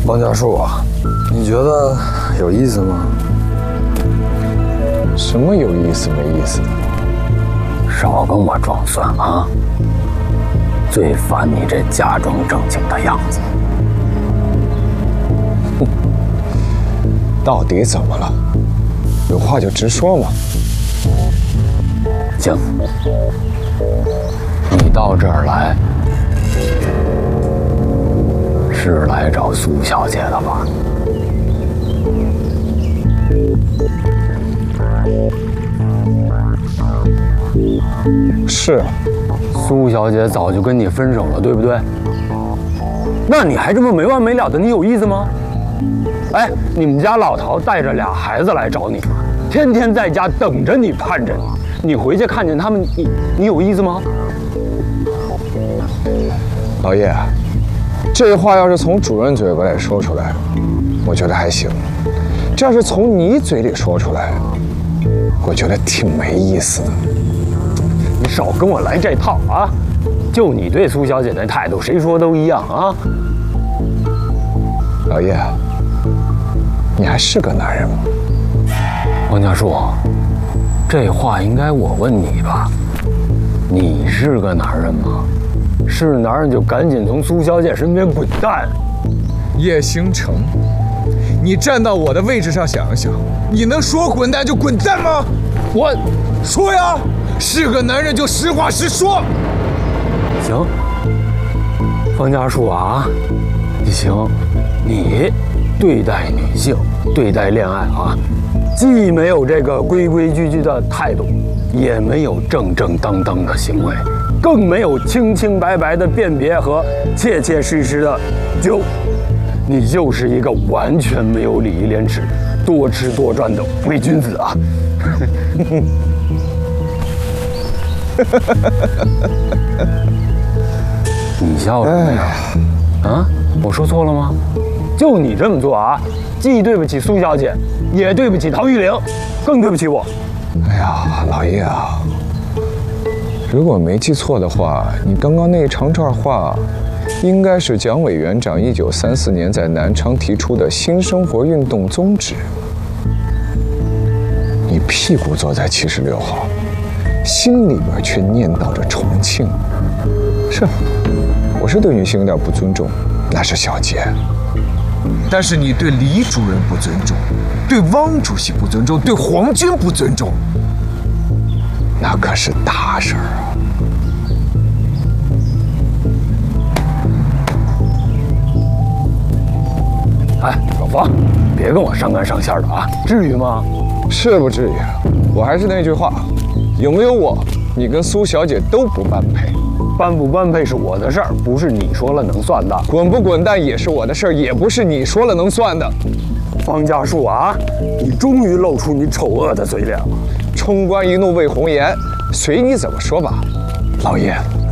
王家树啊，你觉得有意思吗？ 什么有意思没意思的？ 少跟我装蒜啊！最烦你这假装正经的样子。 哼，到底怎么了？有话就直说嘛。 行，你到这儿来是来找苏小姐的吧？ 是啊， 苏小姐早就跟你分手了，对不对？那你还这么没完没了的，你有意思吗？哎，你们家老陶带着俩孩子来找你了，天天在家等着你，盼着你。你回去看见他们，你有意思吗？ 老叶，这话要是从主任嘴巴里说出来，我觉得还行；这要是从你嘴里说出来，我觉得挺没意思的。 你少跟我来这套啊！就你对苏小姐那态度，谁说都一样啊！ 老叶，你还是个男人吗？ 王家树，这话应该我问你吧？你是个男人吗？是男人就赶紧从苏小姐身边滚蛋！ 叶星辰，你站到我的位置上想一想，你能说滚蛋就滚蛋吗？ 我说呀，是个男人就实话实说。 行，方家树啊，行，你对待女性、对待恋爱啊，既没有这个规规矩矩的态度，也没有正正当当的行为，更没有清清白白的辨别和切切实实的就，你就是一个完全没有礼义廉耻、多吃多赚的伪君子啊！你笑什么呀？啊，我说错了吗？就你这么做啊，既对不起苏小姐，也对不起陶玉玲，更对不起我。 哎呀，老叶啊，如果没记错的话，你刚刚那一长串话，应该是蒋委员长1934年在南昌提出的新生活运动宗旨。你屁股坐在76号，心里边却念叨着重庆。是，我是对女性有点不尊重，那是小节。 但是你对李主任不尊重，对汪主席不尊重，对皇军不尊重， 那可是大事儿啊！哎，老方，别跟我上纲上线的啊，至于吗？ 是不至于。我还是那句话，有没有我，你跟苏小姐都不般配。 般不般配是我的事儿，不是你说了能算的。 滚不滚蛋也是我的事儿，也不是你说了能算的。 方家树啊，你终于露出你丑恶的嘴脸了。 冲冠一怒为红颜，随你怎么说吧。老叶，